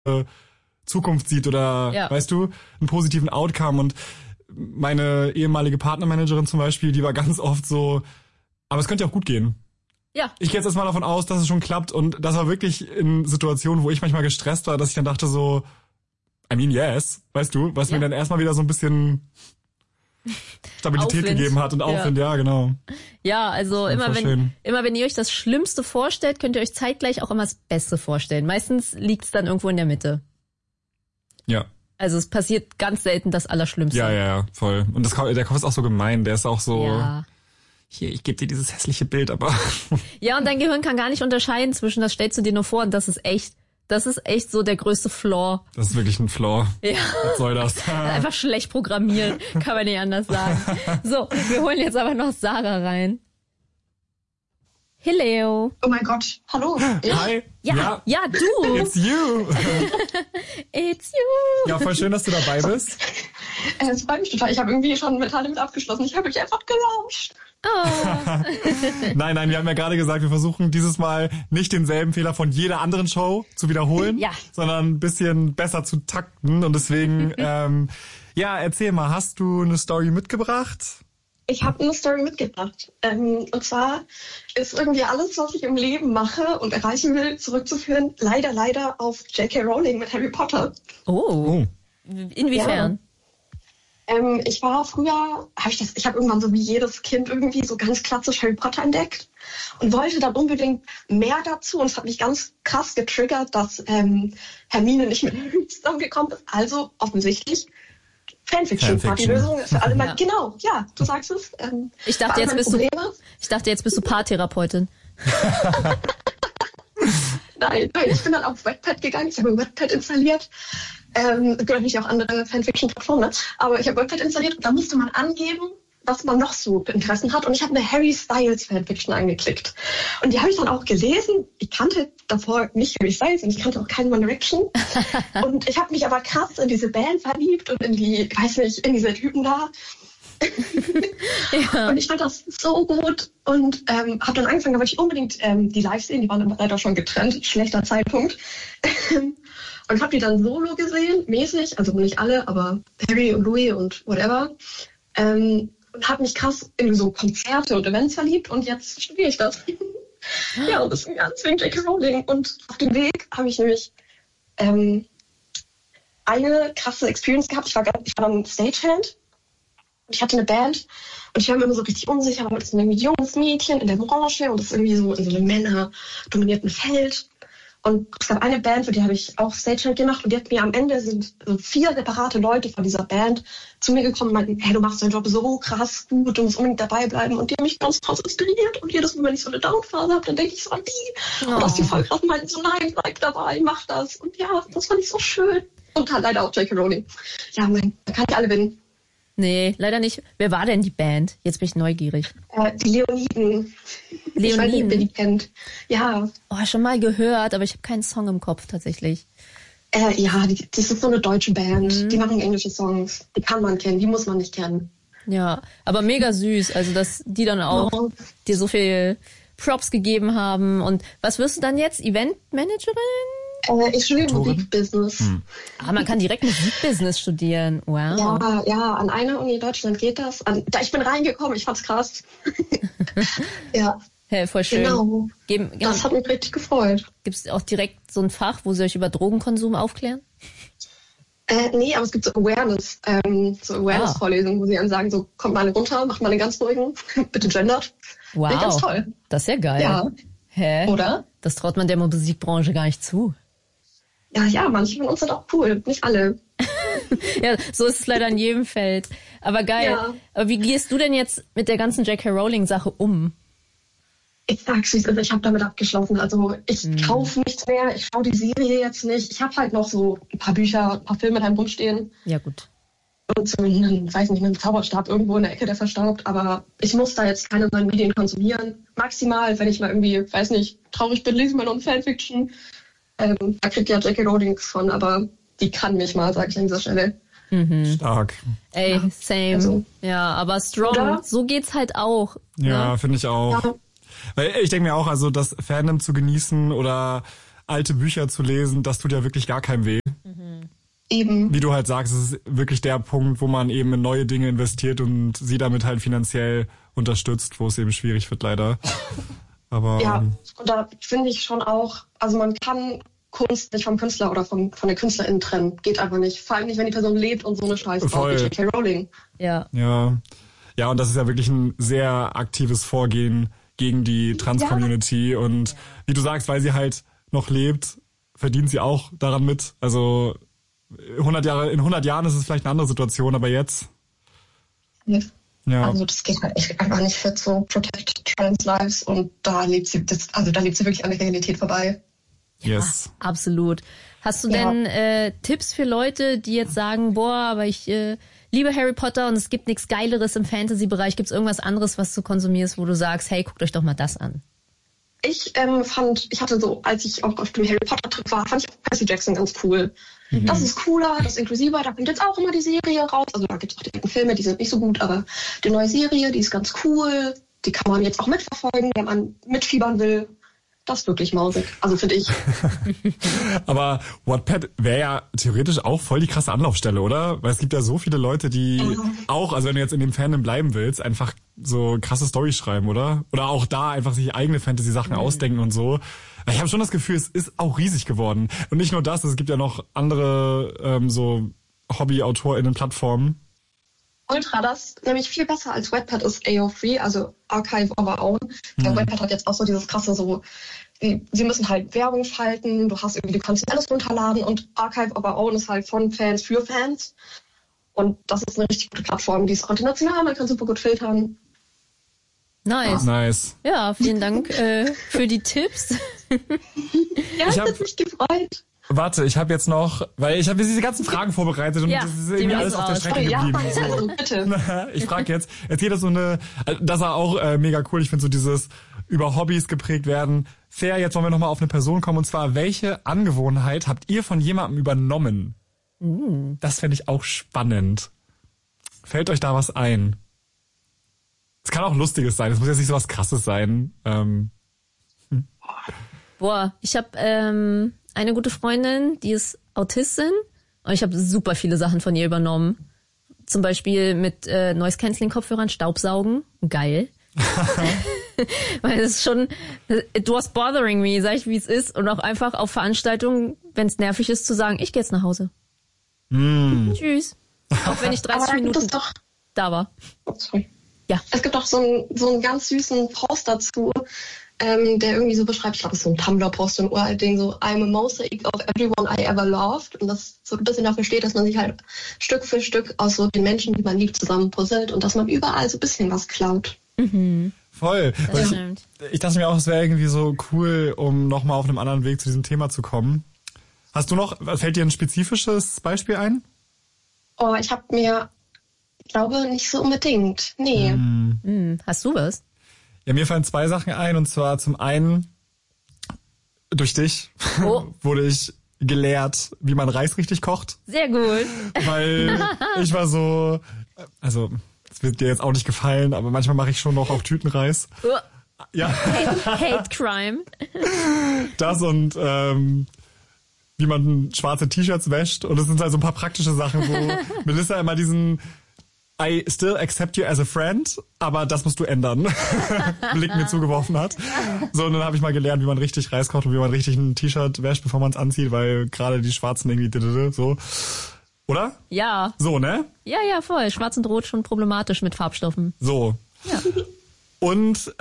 Zukunft sieht oder, weißt du, einen positiven Outcome. Und meine ehemalige Partnermanagerin zum Beispiel, die war ganz oft so, aber es könnte ja auch gut gehen. Ja. Ich gehe jetzt erstmal davon aus, dass es schon klappt. Und das war wirklich in Situationen, wo ich manchmal gestresst war, dass ich dann dachte so, I mean, yes, weißt du, was mir dann erstmal wieder so ein bisschen Stabilität gegeben hat und Aufwind, ja, genau. Ja, also immer wenn ihr euch das Schlimmste vorstellt, könnt ihr euch zeitgleich auch immer das Beste vorstellen. Meistens liegt es dann irgendwo in der Mitte. Ja. Also es passiert ganz selten das Allerschlimmste. Ja, voll. Und der Kopf ist auch so gemein, der ist auch so, hier, ich gebe dir dieses hässliche Bild, aber... Ja, und dein Gehirn kann gar nicht unterscheiden zwischen, das stellst du dir nur vor und das ist echt so der größte Flaw. Das ist wirklich ein Flaw. Ja. Was soll das? Einfach schlecht programmiert, kann man nicht anders sagen. So, wir holen jetzt aber noch Sarah rein. Hello. Oh mein Gott, hallo. Hi. Ja, du. It's you. It's you. Ja, voll schön, dass du dabei bist. Es freut mich total. Ich habe irgendwie schon mental damit abgeschlossen. Ich habe mich einfach gelauscht. Oh. Nein, wir haben ja gerade gesagt, wir versuchen dieses Mal nicht denselben Fehler von jeder anderen Show zu wiederholen, sondern ein bisschen besser zu takten. Und deswegen, erzähl mal, hast du eine Story mitgebracht? Ich habe eine Story mitgebracht. Und zwar ist irgendwie alles, was ich im Leben mache und erreichen will, zurückzuführen, leider auf J.K. Rowling mit Harry Potter. Oh. Inwiefern? Ja. Ich war früher, ich habe irgendwann so wie jedes Kind irgendwie so ganz klassisch Harry Potter entdeckt und wollte dann unbedingt mehr dazu. Und es hat mich ganz krass getriggert, dass Hermine nicht mit Harry zusammengekommen ist. Also offensichtlich Fanfiction war die Lösung für alle mal. Genau, ja, du sagst es. Ich dachte, jetzt bist du Paartherapeutin. Nein, ich bin dann auf Wattpad gegangen. Ich habe Wattpad installiert. Es gibt natürlich auch andere Fanfiction-Plattformen, ne? Aber ich habe Wattpad installiert und da musste man angeben, was man noch so für Interessen hat. Und ich habe eine Harry Styles Fanfiction angeklickt. Und die habe ich dann auch gelesen. Ich kannte davor nicht Harry Styles und ich kannte auch keinen One Direction. Und ich habe mich aber krass in diese Band verliebt und in diese Typen da. Und ich fand das so gut und habe dann angefangen, da wollte ich unbedingt die live sehen. Die waren dann leider schon getrennt. Schlechter Zeitpunkt. Und habe die dann solo gesehen, mäßig, also nicht alle, aber Harry und Louis und whatever. Und habe mich krass in so Konzerte und Events verliebt und jetzt studiere ich das. Ja, und das ist ganz wegen J.K. Rowling. Und auf dem Weg habe ich nämlich eine krasse Experience gehabt. Ich war dann Stagehand und ich hatte eine Band und ich war mir immer so richtig unsicher, weil das ist ein junges Mädchen in der Branche und das ist irgendwie so in so einem männerdominierten Feld. Und es gab eine Band, für die habe ich auch Stagehand gemacht und die hat mir am Ende sind so 4 separate Leute von dieser Band zu mir gekommen und meinten, hey, du machst deinen Job so krass gut, du musst unbedingt dabei bleiben. Und die haben mich ganz krass inspiriert und jedes Mal, wenn ich so eine Downphase habe, dann denke ich so an die. Und dass die voll krass meinten so, nein, bleib dabei, mach das. Und ja, das fand ich so schön. Und halt leider auch J.K. Rowling. Ja, da kann ich alle gewinnen. Nee, leider nicht. Wer war denn die Band? Jetzt bin ich neugierig. Die Leoniden. Ich weiß nicht, wer die kennt. Ja. Oh, schon mal gehört, aber ich habe keinen Song im Kopf tatsächlich. Das ist so eine deutsche Band. Die machen englische Songs. Die kann man kennen, die muss man nicht kennen. Ja, aber mega süß. Also, dass die dann auch dir so viel Props gegeben haben. Und was wirst du dann jetzt? Eventmanagerin? Ich studiere Musikbusiness. Man kann direkt Musikbusiness studieren. Wow. Ja, an einer Uni in Deutschland geht das. Ich bin reingekommen, ich fand's krass. Ja. Hey, voll schön. Genau. Das hat mich richtig gefreut. Gibt es auch direkt so ein Fach, wo sie euch über Drogenkonsum aufklären? Nee, aber es gibt so Awareness-Vorlesungen, wo sie dann sagen, so, kommt mal runter, macht mal einen ganz ruhigen, bitte gendert. Wow. Finde ich ganz toll. Das ist ja geil. Ja. Hä? Oder? Das traut man der Musikbranche gar nicht zu. Ja, manche von uns sind auch cool, nicht alle. Ja, so ist es leider in jedem Feld. Aber geil. Ja. Aber wie gehst du denn jetzt mit der ganzen J.K. Rowling-Sache um? Ich sag's, ich habe damit abgeschlossen. Also ich kaufe nichts mehr, ich schaue die Serie jetzt nicht. Ich habe halt noch so ein paar Bücher, ein paar Filme daheim rumstehen. Ja, gut. Und so einen Zauberstab irgendwo in der Ecke, der verstaubt. Aber ich muss da jetzt keine neuen Medien konsumieren. Maximal, wenn ich mal irgendwie, traurig bin, lese ich mal noch eine Fanfiction. Da kriegt ja J.K. Rowling von, aber die kann mich mal, sag ich an dieser Stelle. Stark. Ey, same. Also, ja, aber strong. Oder? So geht's halt auch. Ja, finde ich auch. Ja. Weil ich denke mir auch, also das Fandom zu genießen oder alte Bücher zu lesen, das tut ja wirklich gar keinem weh. Eben. Wie du halt sagst, es ist wirklich der Punkt, wo man eben in neue Dinge investiert und sie damit halt finanziell unterstützt, wo es eben schwierig wird, leider. Aber ja, und da finde ich schon auch, also man kann Kunst nicht vom Künstler oder von der Künstlerin trennen. Geht einfach nicht. Vor allem nicht, wenn die Person lebt und so eine Scheiße baut wie J.K. Rowling. Ja. Ja, und das ist ja wirklich ein sehr aktives Vorgehen gegen die Trans-Community. Und wie du sagst, weil sie halt noch lebt, verdient sie auch daran mit. Also in 100 Jahren ist es vielleicht eine andere Situation, aber jetzt... Ja. Also das geht halt echt einfach nicht für so Protect Trans Lives und da lebt sie wirklich an der Realität vorbei. Yes. Ja, absolut. Hast du denn Tipps für Leute, die jetzt sagen, boah, aber ich liebe Harry Potter und es gibt nichts Geileres im Fantasy-Bereich. Gibt es irgendwas anderes, was du konsumierst, wo du sagst, hey, guckt euch doch mal das an? Ich hatte so, als ich auch auf dem Harry Potter-Trip war, fand ich auch Percy Jackson ganz cool. Das ist cooler, das ist inklusiver, da kommt jetzt auch immer die Serie raus. Also da gibt es auch die alten Filme, die sind nicht so gut, aber die neue Serie, die ist ganz cool. Die kann man jetzt auch mitverfolgen, wenn man mitfiebern will. Das ist wirklich mausig, also finde ich. Aber Wattpad wäre ja theoretisch auch voll die krasse Anlaufstelle, oder? Weil es gibt ja so viele Leute, die auch, also wenn du jetzt in dem Fandom bleiben willst, einfach so krasse Storys schreiben, oder? Oder auch da einfach sich eigene Fantasy-Sachen ausdenken und so. Ich habe schon das Gefühl, es ist auch riesig geworden. Und nicht nur das, es gibt ja noch andere so Hobby-AutorInnen-Plattformen. Ultra, das nämlich viel besser als Wattpad ist AO3, also Archive of Our Own. Wattpad hat jetzt auch so dieses krasse so, sie müssen halt Werbung schalten, du kannst alles runterladen und Archive of Our Own ist halt von Fans für Fans. Und das ist eine richtig gute Plattform, die ist auch international, man kann super gut filtern. Nice. Ja, vielen Dank für die Tipps. Ja, ich habe mich gefreut. Warte, ich habe jetzt noch, weil ich habe diese ganzen Fragen vorbereitet und das ist irgendwie alles auf der Strecke geblieben. Also, bitte. Ich frage jetzt jeder so das war auch mega cool. Ich finde so dieses über Hobbys geprägt werden. Fair, jetzt wollen wir nochmal auf eine Person kommen und zwar, welche Angewohnheit habt ihr von jemandem übernommen? Das fände ich auch spannend. Fällt euch da was ein? Es kann auch Lustiges sein, es muss jetzt nicht so was Krasses sein. Boah, ich habe eine gute Freundin, die ist Autistin und ich habe super viele Sachen von ihr übernommen. Zum Beispiel mit Noise-Canceling-Kopfhörern Staubsaugen. Geil. Weil es ist schon, it was bothering me, sag ich, wie es ist. Und auch einfach auf Veranstaltungen, wenn es nervig ist, zu sagen, ich gehe jetzt nach Hause. Tschüss. Auch wenn ich 30 Minuten da war. Oh, sorry. Ja. Es gibt auch so einen ganz süßen Post dazu, der irgendwie so beschreibt, ich glaube, es ist so ein Tumblr-Post, so ein uralt Ding, so I'm a mosaic of everyone I ever loved. Und das so ein bisschen dafür steht, dass man sich halt Stück für Stück aus so den Menschen, die man liebt, zusammenpuzzelt und dass man überall so ein bisschen was klaut. Voll. Ich dachte mir auch, es wäre irgendwie so cool, um nochmal auf einem anderen Weg zu diesem Thema zu kommen. Fällt dir ein spezifisches Beispiel ein? Oh, ich glaube nicht so unbedingt. Nee. Hast du was? Ja, mir fallen 2 Sachen ein und zwar zum einen durch dich wurde ich gelehrt, wie man Reis richtig kocht. Sehr gut. Weil ich war so, also es wird dir jetzt auch nicht gefallen, aber manchmal mache ich schon noch auch Tütenreis. Ja. Hate Crime. Das und wie man schwarze T-Shirts wäscht und es sind halt so ein paar praktische Sachen, wo Melissa immer diesen I still accept you as a friend, aber das musst du ändern. Blick mir zugeworfen hat. So, und dann habe ich mal gelernt, wie man richtig Reis kocht und wie man richtig ein T-Shirt wäscht, bevor man es anzieht, weil gerade die Schwarzen irgendwie so. Oder? Ja. So, ne? Ja, voll. Schwarz und Rot schon problematisch mit Farbstoffen. So. Ja. Und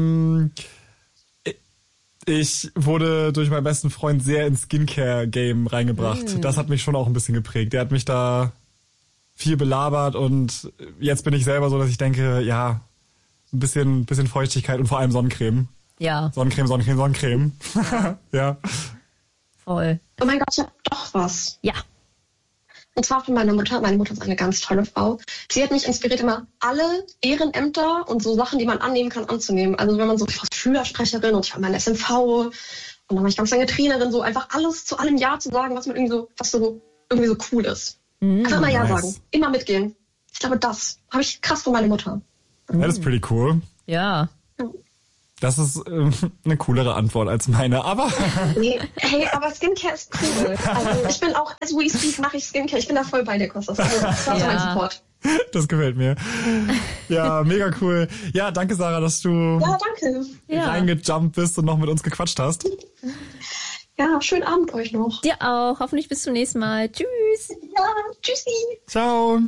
ich wurde durch meinen besten Freund sehr ins Skincare-Game reingebracht. Das hat mich schon auch ein bisschen geprägt. Der hat mich da viel belabert und jetzt bin ich selber so, dass ich denke, ja, ein bisschen Feuchtigkeit und vor allem Sonnencreme. Ja. Sonnencreme. Ja. Voll. Oh mein Gott, ich habe doch was. Ja. Und zwar von meiner Mutter. Meine Mutter ist eine ganz tolle Frau. Sie hat mich inspiriert, immer alle Ehrenämter und so Sachen, die man annehmen kann, anzunehmen. Also wenn man so, ich war Schülersprecherin und ich war meine SMV und dann war ich ganz lange Trainerin, so einfach alles zu allem Ja zu sagen, was irgendwie so cool ist. Einfach mal Ja sagen. Immer mitgehen. Ich glaube, das habe ich krass von meiner Mutter. Das ist pretty cool. Ja. Das ist eine coolere Antwort als meine, aber... Nee, hey, aber Skincare ist cool. Also ich bin auch, as we speak, mache ich Skincare. Ich bin da voll bei dir, Kostas. Also, das war so mein Support. Das gefällt mir. Ja, mega cool. Ja, danke, Sarah, dass du reingejumpt bist und noch mit uns gequatscht hast. Ja, schönen Abend euch noch. Dir auch. Hoffentlich bis zum nächsten Mal. Tschüss. Ja, tschüssi. Ciao.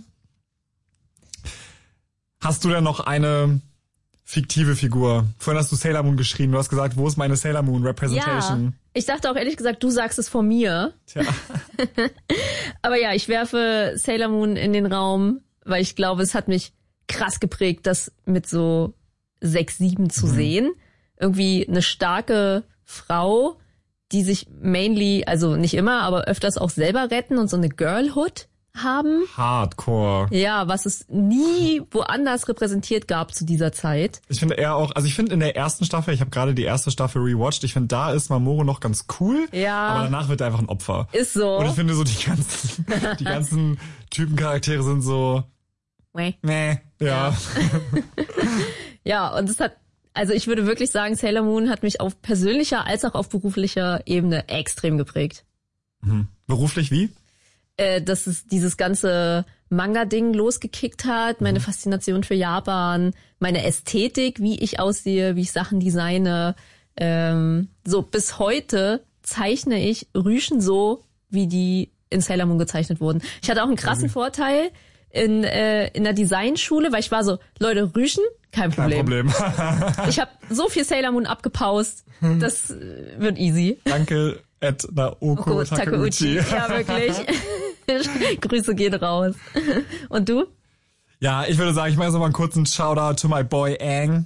Hast du denn noch eine fiktive Figur? Vorhin hast du Sailor Moon geschrien. Du hast gesagt, wo ist meine Sailor Moon Representation? Ja, ich dachte auch ehrlich gesagt, du sagst es vor mir. Tja. Aber ja, ich werfe Sailor Moon in den Raum, weil ich glaube, es hat mich krass geprägt, das mit so 6, 7 zu sehen. Irgendwie eine starke Frau, die sich mainly, also nicht immer, aber öfters auch selber retten und so eine Girlhood haben. Hardcore. Ja, was es nie woanders repräsentiert gab zu dieser Zeit. Ich finde eher auch, also ich finde in der ersten Staffel, ich habe gerade die erste Staffel rewatcht, ich finde da ist Mamoru noch ganz cool, aber danach wird er einfach ein Opfer. Ist so. Und ich finde so die ganzen Typencharaktere sind so ja. Ja, und es hat, also ich würde wirklich sagen, Sailor Moon hat mich auf persönlicher als auch auf beruflicher Ebene extrem geprägt. Beruflich wie? Dass es dieses ganze Manga-Ding losgekickt hat, meine Faszination für Japan, meine Ästhetik, wie ich aussehe, wie ich Sachen designe. So bis heute zeichne ich Rüschen so, wie die in Sailor Moon gezeichnet wurden. Ich hatte auch einen krassen Vorteil in der Designschule, weil ich war so, Leute, Rüschen, kein Problem. Ich habe so viel Sailor Moon abgepaust, das wird easy. Danke, Naoko Takeuchi. Ja, wirklich. Grüße gehen raus. Und du? Ja, ich würde sagen, ich mache so mal einen kurzen Shoutout to my boy Aang.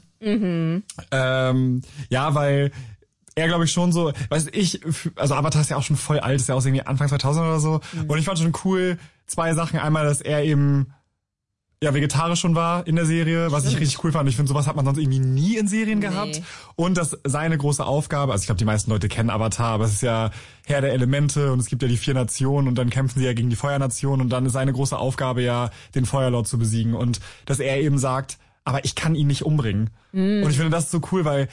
Ja, weil er, glaube ich, schon so, also Avatar ist ja auch schon voll alt, ist ja auch irgendwie Anfang 2000 oder so. Und ich fand schon cool, 2 Sachen. Einmal, dass er eben vegetarisch schon war in der Serie, was ich richtig cool fand. Ich finde, sowas hat man sonst irgendwie nie in Serien gehabt. Und dass seine große Aufgabe, also ich glaube, die meisten Leute kennen Avatar, aber es ist ja Herr der Elemente und es gibt ja die 4 Nationen und dann kämpfen sie ja gegen die Feuernation und dann ist seine große Aufgabe ja, den Feuerlord zu besiegen. Und dass er eben sagt, aber ich kann ihn nicht umbringen. Und ich finde das so cool, weil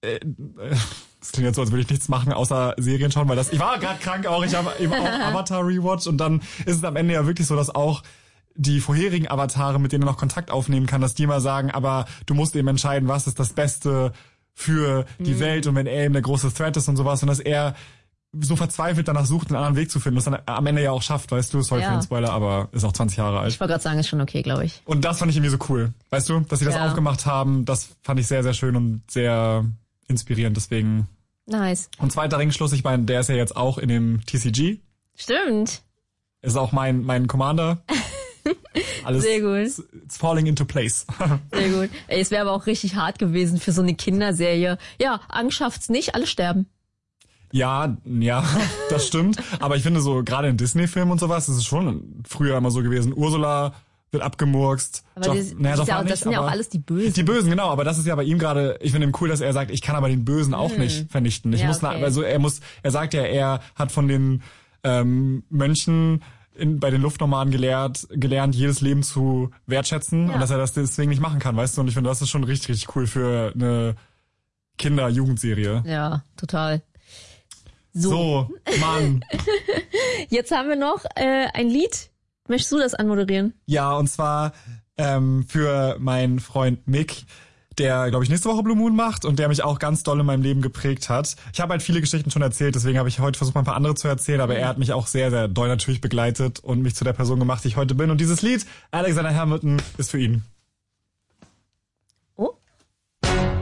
das klingt jetzt so, als würde ich nichts machen, außer Serien schauen, weil ich war gerade krank auch, ich habe eben auch Avatar rewatcht und dann ist es am Ende ja wirklich so, dass auch die vorherigen Avatare, mit denen er noch Kontakt aufnehmen kann, dass die mal sagen, aber du musst eben entscheiden, was ist das Beste für die Welt und wenn er eben der große Threat ist und sowas und dass er so verzweifelt danach sucht, einen anderen Weg zu finden, das dann am Ende ja auch schafft, weißt du, sorry für den Spoiler, aber ist auch 20 Jahre alt. Ich wollte gerade sagen, ist schon okay, glaube ich. Und das fand ich irgendwie so cool, weißt du, dass sie das aufgemacht haben, das fand ich sehr, sehr schön und sehr inspirierend, deswegen. Nice. Und zweiter Ringschluss, ich meine, der ist ja jetzt auch in dem TCG. Stimmt. Ist auch mein Commander. Alles, sehr gut. It's falling into place. Sehr gut. Ey, es wäre aber auch richtig hart gewesen für so eine Kinderserie. Ja, Angst schafft's nicht, alle sterben. Ja, das stimmt. Aber ich finde so, gerade in Disney-Filmen und sowas, ist es schon früher immer so gewesen. Ursula wird abgemurkst. Aber das sind ja auch alles die Bösen. Die Bösen, genau. Aber das ist ja bei ihm gerade, ich finde ihm cool, dass er sagt, ich kann aber den Bösen auch nicht vernichten. Er sagt ja, er hat von den Mönchen bei den Luftnomaden gelernt, jedes Leben zu wertschätzen und dass er das deswegen nicht machen kann, weißt du? Und ich finde, das ist schon richtig, richtig cool für eine Kinder-Jugendserie. Ja, total. So, Mann. Jetzt haben wir noch ein Lied. Möchtest du das anmoderieren? Ja, und zwar für meinen Freund Mick, der, glaube ich, nächste Woche Blue Moon macht und der mich auch ganz doll in meinem Leben geprägt hat. Ich habe halt viele Geschichten schon erzählt, deswegen habe ich heute versucht, mal ein paar andere zu erzählen, aber er hat mich auch sehr, sehr doll natürlich begleitet und mich zu der Person gemacht, die ich heute bin. Und dieses Lied, Alexander Hamilton, ist für ihn.